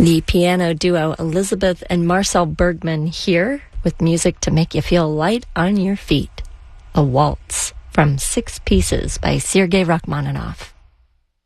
The piano duo Elizabeth and Marcel Bergman here with music to make you feel light on your feet. A waltz from 6 Pieces by Sergei Rachmaninoff.